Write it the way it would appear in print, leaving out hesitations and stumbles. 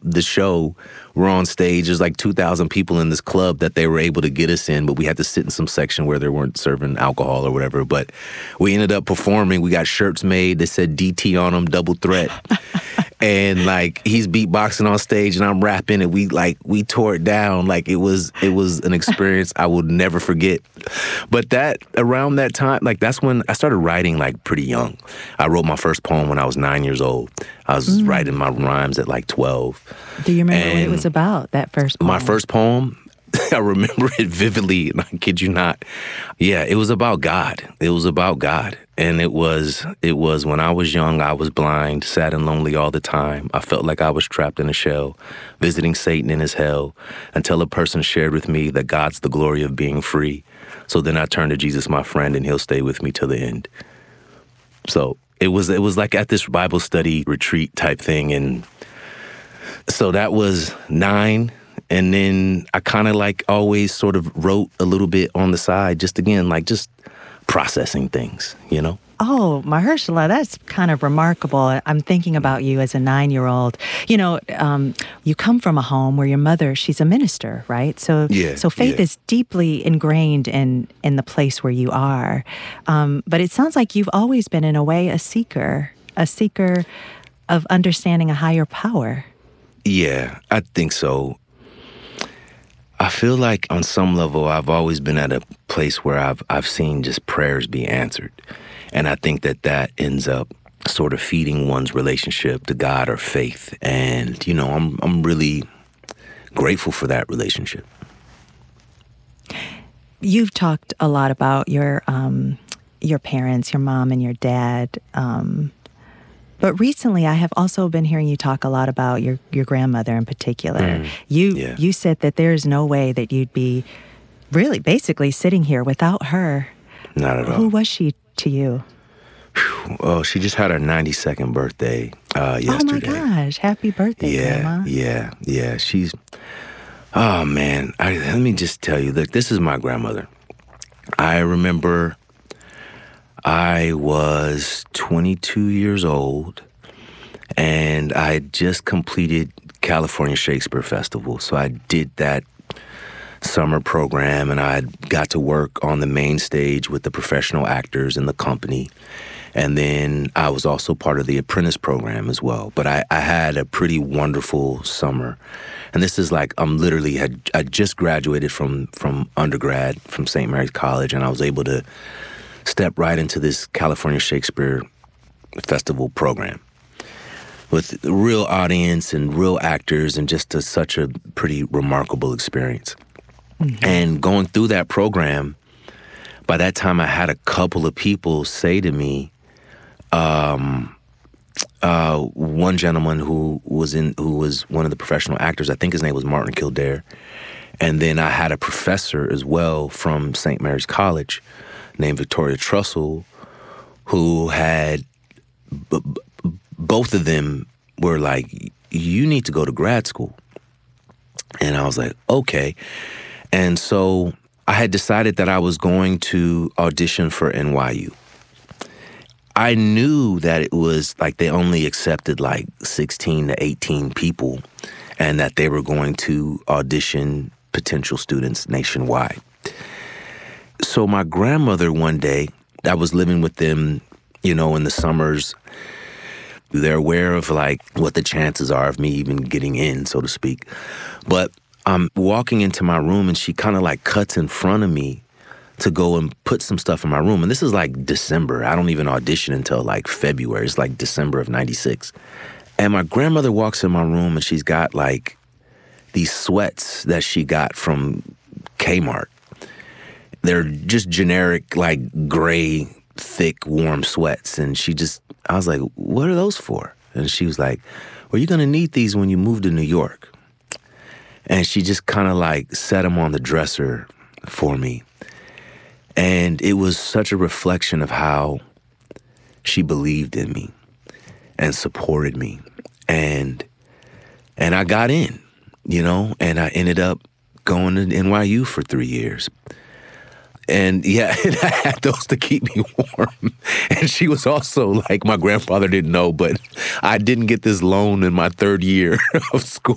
the show, we're on stage. There's like 2,000 people in this club that they were able to get us in, but we had to sit in some section where they weren't serving alcohol or whatever. But we ended up performing. We got shirts made that said DT on them, double threat. And like he's beatboxing on stage and I'm rapping and we tore it down. Like it was an experience I will never forget. But around that time, like that's when I started writing like pretty young. I wrote my first poem when I was 9 years old. I was writing my rhymes at like 12. Do you remember what it was about, that first poem? My first poem, I remember it vividly, and I kid you not. Yeah, it was about God. It was about God. And it was when I was young, I was blind, sad and lonely all the time. I felt like I was trapped in a shell, visiting Satan in his hell, until a person shared with me that God's the glory of being free. So then I turned to Jesus, my friend, and he'll stay with me till the end. So it was like at this Bible study retreat type thing. And so that was 9. And then I kind of like always sort of wrote a little bit on the side, just again, like just processing things, you know? Oh, Mahershala, that's kind of remarkable. I'm thinking about you as a 9-year-old. You know, you come from a home where your mother, she's a minister, right? So faith is deeply ingrained in the place where you are. But it sounds like you've always been, in a way, a seeker of understanding a higher power. Yeah, I think so. I feel like on some level, I've always been at a place where I've seen just prayers be answered. And I think that ends up sort of feeding one's relationship to God or faith. And, you know, I'm really grateful for that relationship. You've talked a lot about your parents, your mom and your dad. But recently, I have also been hearing you talk a lot about your grandmother in particular. You said that there is no way that you'd be really basically sitting here without her. Not at all. Who was she to you? Oh, she just had her 92nd birthday yesterday. Oh my gosh. Happy birthday, Grandma. Yeah. She's, oh man. Let me just tell you, look, this is my grandmother. I remember I was 22 years old, and I had just completed California Shakespeare Festival. So I did that summer program, and I got to work on the main stage with the professional actors in the company. And then I was also part of the apprentice program as well. But I had a pretty wonderful summer. And this is like, I just graduated from undergrad from St. Mary's College, and I was able to step right into this California Shakespeare Festival program with a real audience and real actors and just such a pretty remarkable experience. Mm-hmm. And going through that program, by that time I had a couple of people say to me, one gentleman who was one of the professional actors, I think his name was Martin Kildare, and then I had a professor as well from St. Mary's College named Victoria Trussell, who had, both of them were like, you need to go to grad school. And I was like, okay. And so I had decided that I was going to audition for NYU. I knew that it was like they only accepted like 16 to 18 people and that they were going to audition potential students nationwide. So my grandmother one day, I was living with them, you know, in the summers. They're aware of like what the chances are of me even getting in, so to speak. But I'm walking into my room and she kind of like cuts in front of me to go and put some stuff in my room. And this is like December. I don't even audition until like February. It's like December of 96. And my grandmother walks in my room and she's got like these sweats that she got from Kmart. They're just generic, like gray, thick, warm sweats. And I was like, what are those for? And she was like, well, you're going to need these when you move to New York. And she just kind of like set them on the dresser for me. And it was such a reflection of how she believed in me and supported me. And I got in, you know, and I ended up going to NYU for 3 years. And yeah, and I had those to keep me warm. And she was also like, my grandfather didn't know, but I didn't get this loan in my 3rd year of school.